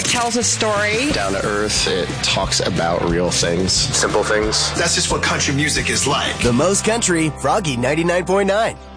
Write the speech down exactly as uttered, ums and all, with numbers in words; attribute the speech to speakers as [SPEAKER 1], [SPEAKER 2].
[SPEAKER 1] It tells a story.
[SPEAKER 2] Down to earth, it talks about real things. Simple things.
[SPEAKER 3] That's just what country music is like.
[SPEAKER 4] The most country, Froggy ninety-nine point nine.